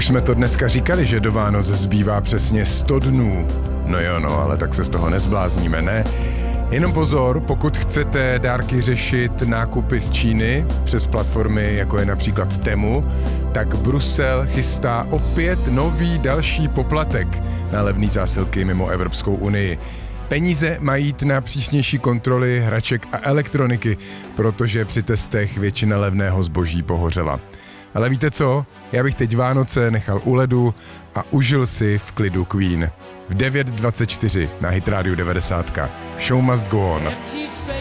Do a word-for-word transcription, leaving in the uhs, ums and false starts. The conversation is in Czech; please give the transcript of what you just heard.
Už jsme to dneska říkali, že do Vánoc zbývá přesně sto dnů. No jo, no, ale tak se z toho nezblázníme, ne? Jenom pozor, pokud chcete dárky řešit nákupy z Číny přes platformy, jako je například Temu, tak Brusel chystá opět nový další poplatek na levné zásilky mimo Evropskou unii. Peníze mají jít na přísnější kontroly hraček a elektroniky, protože při testech většina levného zboží pohořela. Ale víte co? Já bych teď Vánoce nechal u ledu a užil si v klidu Queen. V devět dvacet čtyři na Hit Radio devadesát. Show must go on.